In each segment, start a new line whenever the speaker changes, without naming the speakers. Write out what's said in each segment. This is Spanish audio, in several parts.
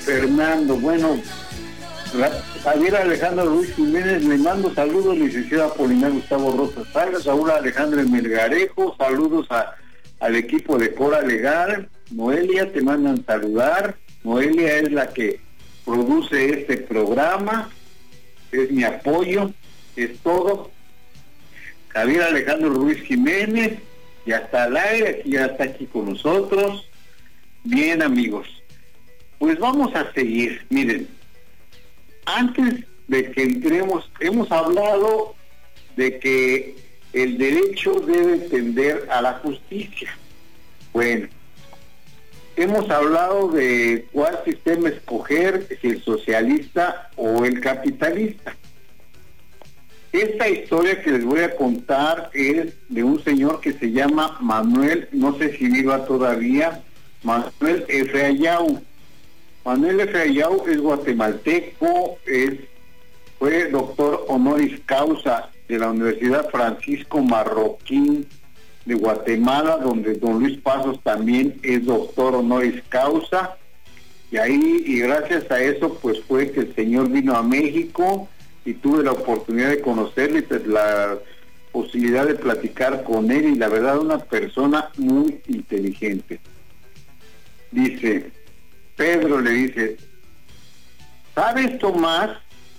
Fernando. Bueno, Javier Alejandro Ruiz Jiménez, le mando saludos, licenciado Apolinar Gustavo Rosa Salas, Saúl Alejandro Melgarejo, saludos al equipo de Cora Legal. Noelia, te mandan saludar. Noelia es la que produce este programa, es mi apoyo, es todo. Javier Alejandro Ruiz Jiménez, ya está al aire, ya está aquí con nosotros. Bien, amigos, pues vamos a seguir. Miren, antes de que entremos, hemos hablado de que el derecho debe tender a la justicia. Bueno, hemos hablado de cuál sistema escoger, si el socialista o el capitalista. Esta historia que les voy a contar es de un señor que se llama Manuel, no sé si viva todavía, Manuel F. Ayau. Manuel F. Ayau es guatemalteco, fue doctor honoris causa de la Universidad Francisco Marroquín de Guatemala, donde don Luis Pasos también es doctor honoris causa, y gracias a eso pues fue que el señor vino a México y tuve la oportunidad de conocerle, pues, la posibilidad de platicar con él, y la verdad una persona muy inteligente. Dice, Pedro le dice, ¿sabes, Tomás,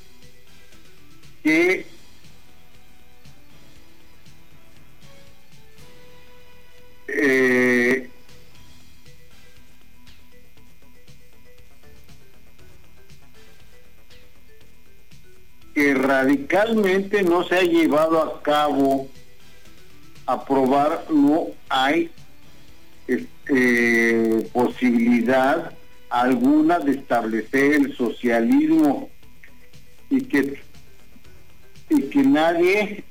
que radicalmente no se ha llevado a cabo aprobar, no hay posibilidad alguna de establecer el socialismo, y que nadie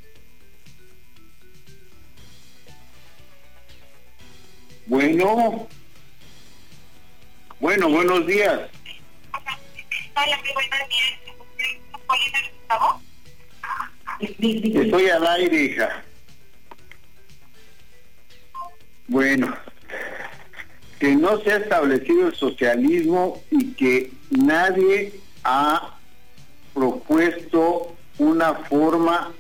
buenos días.
Hola, buenos días.
Estoy al aire, hija. Bueno, que no se ha establecido el socialismo y que nadie ha propuesto una forma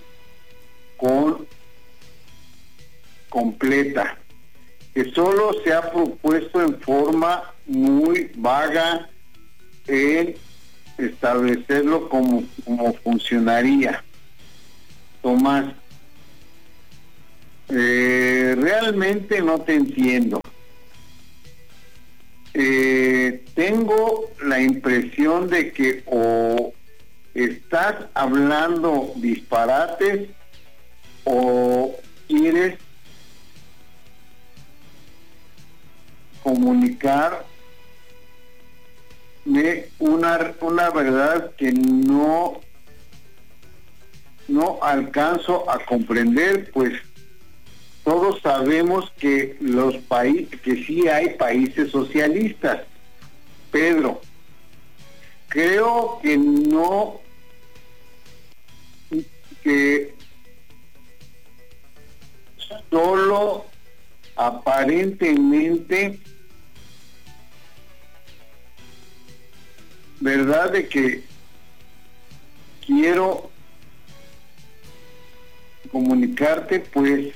completa, que solo se ha propuesto en forma muy vaga en establecerlo como funcionaría. Tomás, realmente no te entiendo. Tengo la impresión de que o estás hablando disparates o quieres comunicarme una verdad que no alcanzo a comprender, pues todos sabemos que que sí hay países socialistas. Pedro, creo que solo aparentemente, verdad de que quiero comunicarte, pues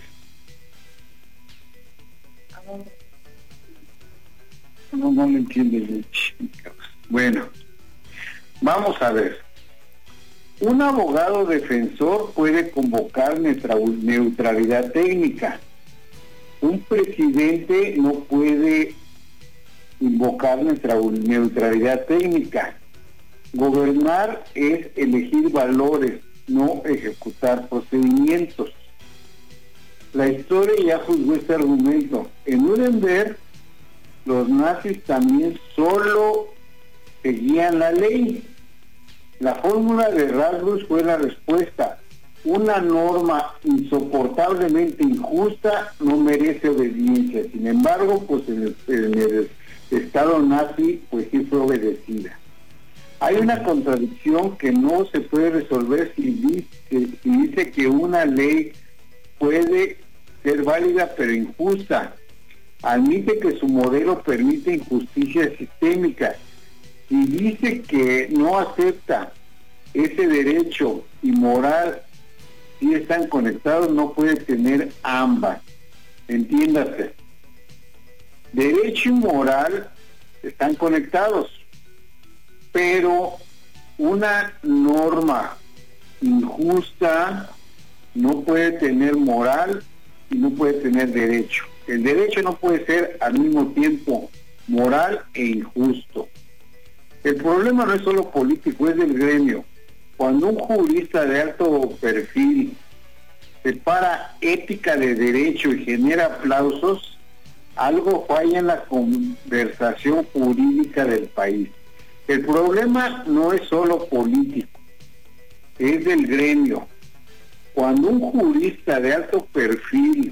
no lo entiendo. Bueno, vamos a ver. Un abogado defensor puede convocar neutralidad técnica. Un presidente no puede invocar neutralidad técnica. Gobernar es elegir valores, no ejecutar procedimientos. La historia ya juzgó este argumento. En Nuremberg, los nazis también solo seguían la ley. La fórmula de Rasmus fue la respuesta. Una norma insoportablemente injusta no merece obediencia. Sin embargo, pues en el Estado nazi, pues sí fue obedecida. Hay una contradicción que no se puede resolver si dice que una ley puede ser válida pero injusta. Admite que su modelo permite injusticia sistémica. y dice que no acepta ese derecho y moral, si están conectados, no puede tener ambas. Entiéndase. Derecho y moral están conectados, pero una norma injusta no puede tener moral y no puede tener derecho. El derecho no puede ser al mismo tiempo moral e injusto. El problema no es solo político, es del gremio. Cuando un jurista de alto perfil separa ética de derecho y genera aplausos, algo falla en la conversación jurídica del país. El problema no es solo político, es del gremio. Cuando un jurista de alto perfil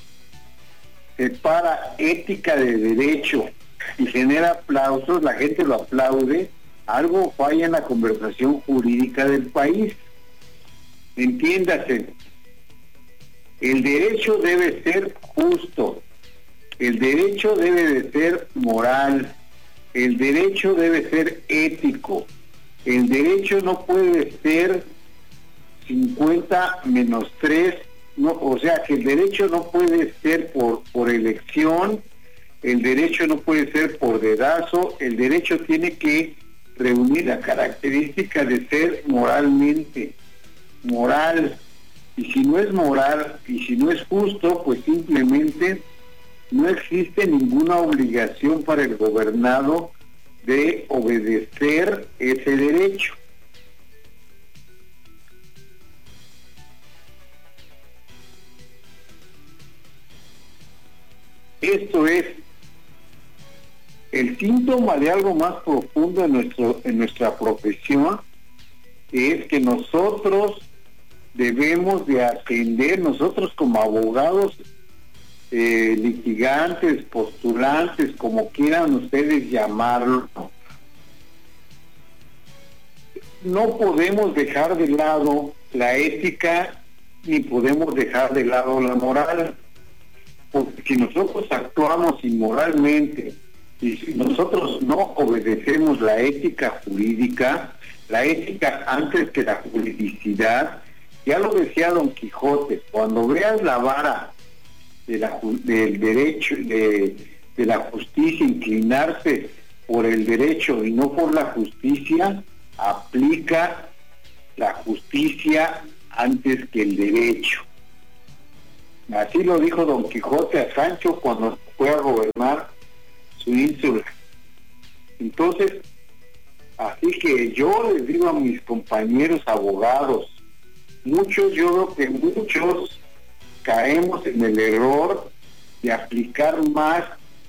separa ética de derecho y genera aplausos, la gente lo aplaude, algo falla en la conversación jurídica del país. Entiéndase, el derecho debe ser justo, el derecho debe de ser moral, el derecho debe ser ético, el derecho no puede ser 50-3, no, o sea que el derecho no puede ser por elección, el derecho no puede ser por dedazo, el derecho tiene que reunir la característica de ser moralmente moral, y si no es moral y si no es justo, pues simplemente no existe ninguna obligación para el gobernado de obedecer ese derecho. Esto es el síntoma de algo más profundo en nuestra profesión, es que nosotros debemos de atender, nosotros como abogados, litigantes, postulantes, como quieran ustedes llamarlo, no podemos dejar de lado la ética ni podemos dejar de lado la moral, porque si nosotros actuamos inmoralmente y si nosotros no obedecemos la ética jurídica, la ética antes que la juridicidad, ya lo decía Don Quijote, cuando veas la vara del derecho, de la justicia inclinarse por el derecho y no por la justicia, aplica la justicia antes que el derecho. Así lo dijo Don Quijote a Sancho cuando fue a gobernar su ínsula. Entonces, así que yo les digo a mis compañeros abogados, yo veo que muchos caemos en el error de aplicar más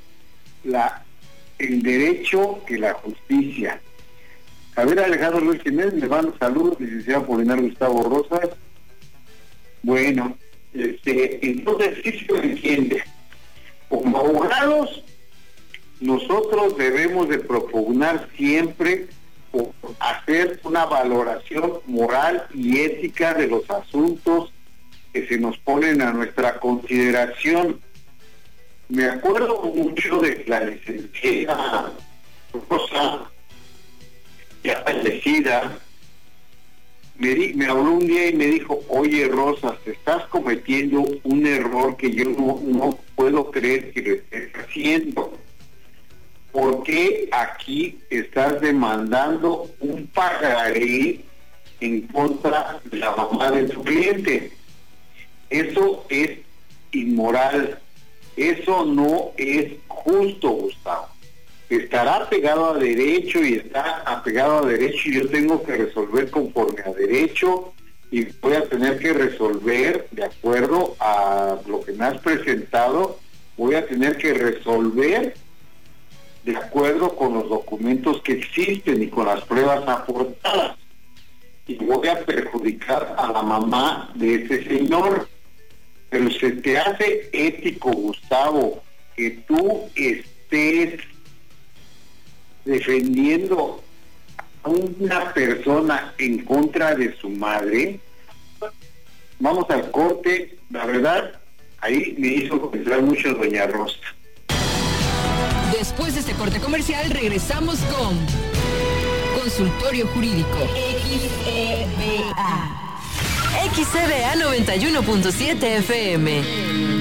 el derecho que la justicia. Javier Alejandro Luis Jiménez, le mando saludos, licenciado Apolinar Gustavo Rosas. Bueno, entonces sí se entiende. Como abogados, nosotros debemos de propugnar siempre por hacer una valoración moral y ética de los asuntos que se nos ponen a nuestra consideración. Me acuerdo mucho de la licenciada Rosa, ya fallecida, me habló un día y me dijo, oye Rosa, te estás cometiendo un error que yo no puedo creer que lo estés haciendo. ¿Por qué aquí estás demandando un pagaré en contra de la mamá de tu cliente? Eso es inmoral, eso no es justo, Gustavo. Estará apegado a derecho y está apegado a derecho y yo tengo que resolver conforme a derecho y voy a tener que resolver de acuerdo a lo que me has presentado, voy a tener que resolver de acuerdo con los documentos que existen y con las pruebas aportadas. Y voy a perjudicar a la mamá de ese señor. Pero se te hace ético, Gustavo, que tú estés defendiendo a una persona en contra de su madre. Vamos al corte. La verdad, ahí me hizo pensar mucho doña Rosa.
Después de este corte comercial regresamos con Consultorio Jurídico. XEBA 91.7 FM.